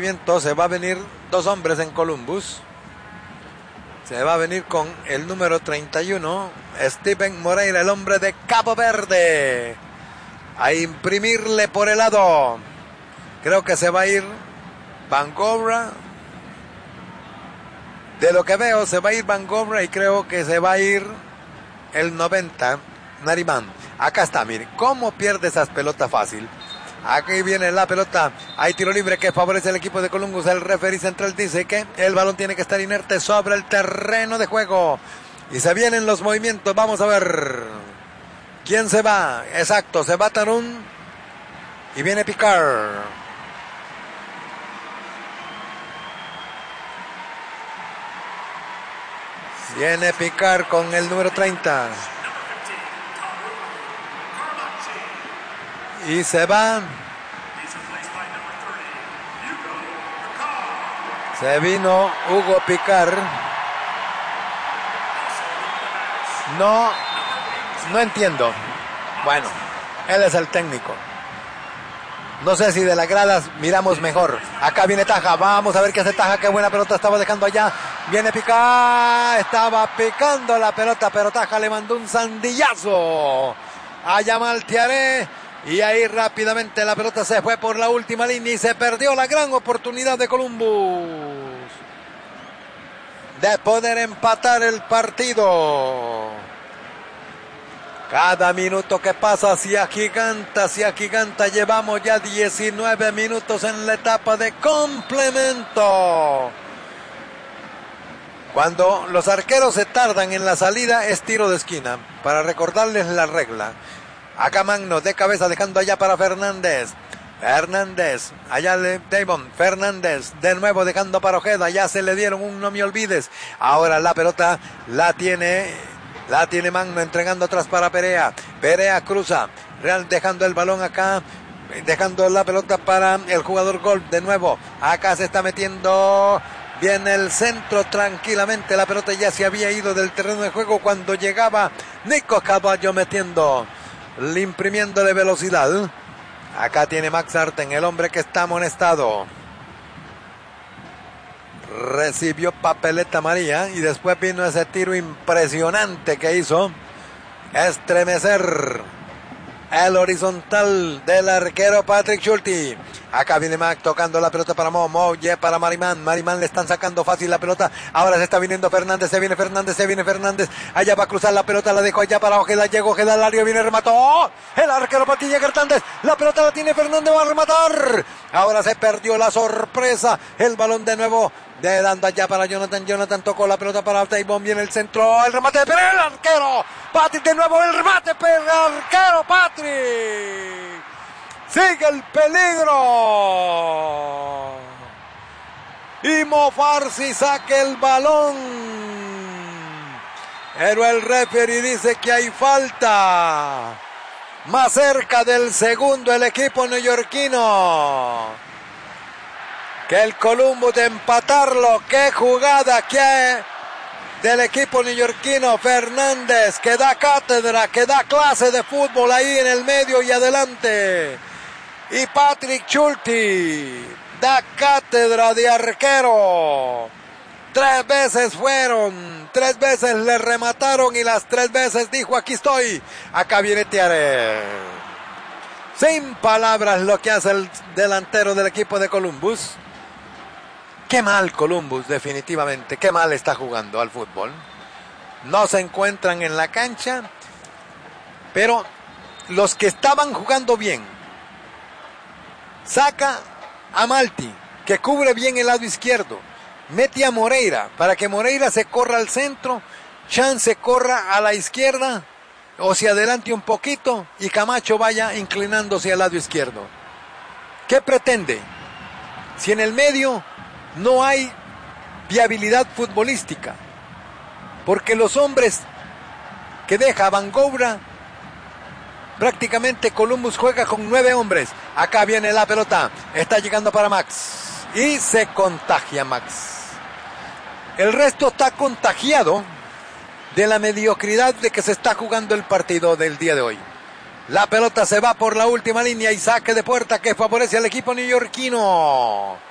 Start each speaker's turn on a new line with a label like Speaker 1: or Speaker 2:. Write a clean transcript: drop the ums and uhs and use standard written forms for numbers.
Speaker 1: movimiento. Se va a venir 2 hombres en Columbus. Se va a venir con el número 31, Steven Moreira, el hombre de Cabo Verde, a imprimirle por el lado. Creo que se va a ir Van Gogh. De lo que veo, se va a ir Van Gogh y creo que se va a ir el 90, Nariman. Acá está, mire, cómo pierde esas pelotas fácil. Aquí viene la pelota, hay tiro libre que favorece al equipo de Columbus. El referee central dice que el balón tiene que estar inerte sobre el terreno de juego. Y se vienen los movimientos, vamos a ver. ¿Quién se va? Exacto, se va Tarun y viene Picard. Viene Picard con el número 30. Y se va. Se vino Hugo Picard. No entiendo. Bueno, él es el técnico. No sé si de las gradas miramos mejor. Acá viene Taja. Vamos a ver qué hace Taja. Qué buena pelota estaba dejando allá. Viene Picard. Estaba picando la pelota, pero Taja le mandó un sandillazo a Yamal Tiaré. Y ahí rápidamente la pelota se fue por la última línea y se perdió la gran oportunidad de Columbus de poder empatar el partido. Cada minuto que pasa se agiganta. Llevamos ya 19 minutos en la etapa de complemento. Cuando los arqueros se tardan en la salida es tiro de esquina. Para recordarles la regla. Acá Magno de cabeza dejando allá para Fernández. Allá de Davon. Fernández de nuevo dejando para Ojeda. Ya se le dieron un no me olvides. Ahora la pelota la tiene Magno entregando atrás para Perea. Perea cruza. Real dejando el balón acá. Dejando la pelota para el jugador Golf de nuevo. Acá se está metiendo. Viene el centro tranquilamente. La pelota ya se había ido del terreno de juego cuando llegaba Nico Caballo imprimiéndole velocidad. Acá tiene Max Arten, el hombre que está amonestado. Recibió papeleta amarilla y después vino ese tiro impresionante que hizo estremecer el horizontal del arquero Patrick Schulte. Acá viene Mac tocando la pelota para Mo para Marimán. Marimán le están sacando fácil la pelota. Ahora se está viniendo Fernández. Se viene Fernández. Allá va a cruzar la pelota. La dejó allá para Ojeda. Llegó Ojeda al área. Viene, remató. El arquero Patilla Hernández. La pelota la tiene Fernández. Va a rematar. Ahora se perdió la sorpresa. El balón de nuevo. Dando allá para Jonathan. Jonathan tocó la pelota para Taibon. Viene el centro. El remate. Pero el arquero Patrick de nuevo. El remate. Pero el arquero Patrick. Sigue el peligro. Y Mo Farsi saca el balón. Pero el referee dice que hay falta. Más cerca del segundo el equipo neoyorquino que el Columbus de empatarlo. Qué jugada que del equipo neoyorquino. Fernández que da cátedra, que da clase de fútbol ahí en el medio y adelante. Y Patrick Schulte da cátedra de arquero. 3 veces fueron, 3 veces le remataron y las 3 veces dijo aquí estoy. Acá viene Tiaré. Sin palabras lo que hace el delantero del equipo de Columbus. Qué mal Columbus, definitivamente. Qué mal está jugando al fútbol. No se encuentran en la cancha. Pero los que estaban jugando bien. Saca a Malti, que cubre bien el lado izquierdo. Mete a Moreira, para que Moreira se corra al centro. Chan se corra a la izquierda, o se adelante un poquito, y Camacho vaya inclinándose al lado izquierdo. ¿Qué pretende? Si en el medio no hay viabilidad futbolística, porque los hombres que deja Van Gogh, prácticamente Columbus juega con 9 hombres. Acá viene la pelota. Está llegando para Max. Y se contagia Max. El resto está contagiado de la mediocridad de que se está jugando el partido del día de hoy. La pelota se va por la última línea y saque de puerta que favorece al equipo neoyorquino.